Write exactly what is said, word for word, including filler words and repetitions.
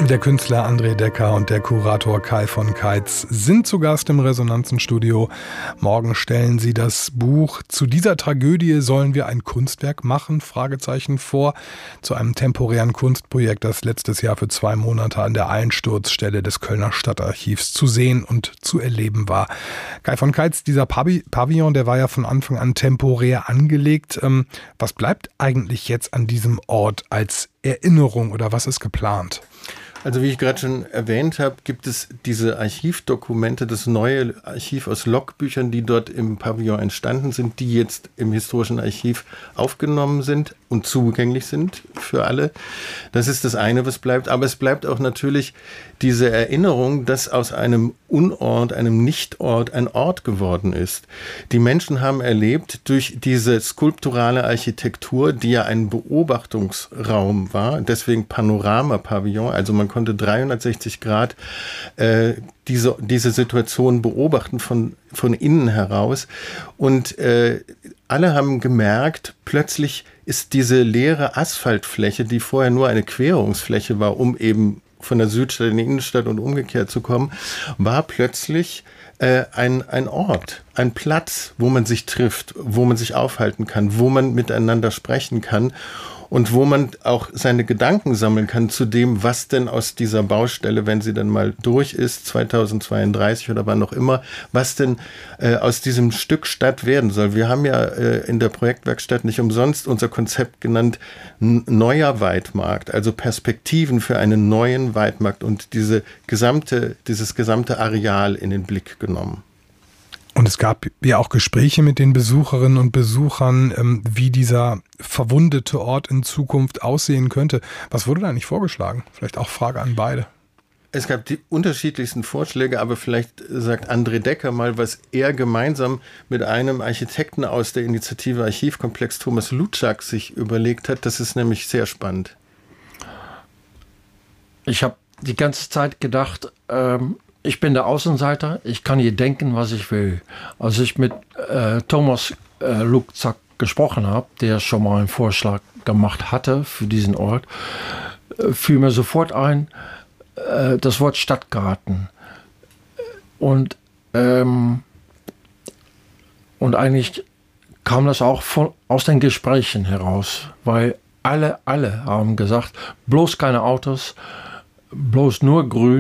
Der Künstler André Decker und der Kurator Kai von Keitz sind zu Gast im Resonanzen-Studio. Morgen stellen sie das Buch "Zu dieser Tragödie sollen wir ein Kunstwerk machen?" Fragezeichen vor, zu einem temporären Kunstprojekt, das letztes Jahr für zwei Monate an der Einsturzstelle des Kölner Stadtarchivs zu sehen und zu erleben war. Kai von Keitz, dieser Pavillon, der war ja von Anfang an temporär angelegt. Was bleibt eigentlich jetzt an diesem Ort als Erinnerung oder was ist geplant? Also wie ich gerade schon erwähnt habe, gibt es diese Archivdokumente, das neue Archiv aus Logbüchern, die dort im Pavillon entstanden sind, die jetzt im Historischen Archiv aufgenommen sind und zugänglich sind für alle. Das ist das eine, was bleibt. Aber es bleibt auch natürlich diese Erinnerung, dass aus einem Unort, einem Nichtort, ein Ort geworden ist. Die Menschen haben erlebt, durch diese skulpturale Architektur, die ja ein Beobachtungsraum war, deswegen Panorama-Pavillon, also man konnte dreihundertsechzig Grad äh, diese, diese Situation beobachten von, von innen heraus. Und äh, alle haben gemerkt, plötzlich ist diese leere Asphaltfläche, die vorher nur eine Querungsfläche war, um eben von der Südstadt in die Innenstadt und umgekehrt zu kommen, war plötzlich äh, ein, ein Ort, ein Platz, wo man sich trifft, wo man sich aufhalten kann, wo man miteinander sprechen kann und wo man auch seine Gedanken sammeln kann zu dem, was denn aus dieser Baustelle, wenn sie dann mal durch ist, zweitausendzweiunddreißig oder wann noch immer, was denn äh, aus diesem Stück Stadt werden soll. Wir haben ja äh, in der Projektwerkstatt nicht umsonst unser Konzept genannt, N- neuer Weitmarkt, also Perspektiven für einen neuen Weitmarkt und diese gesamte, dieses gesamte Areal in den Blick genommen. Und es gab ja auch Gespräche mit den Besucherinnen und Besuchern, wie dieser verwundete Ort in Zukunft aussehen könnte. Was wurde da eigentlich vorgeschlagen? Vielleicht auch Frage an beide. Es gab die unterschiedlichsten Vorschläge, aber vielleicht sagt André Decker mal, was er gemeinsam mit einem Architekten aus der Initiative Archivkomplex, Thomas Lutschak, sich überlegt hat. Das ist nämlich sehr spannend. Ich habe die ganze Zeit gedacht, ähm ich bin der Außenseiter, ich kann hier denken, was ich will. Als ich mit äh, Thomas äh, Lutschak gesprochen habe, der schon mal einen Vorschlag gemacht hatte für diesen Ort, äh, fiel mir sofort ein, äh, das Wort Stadtgarten. Und, ähm, und eigentlich kam das auch von, aus den Gesprächen heraus, weil alle, alle haben gesagt, bloß keine Autos, bloß nur grün.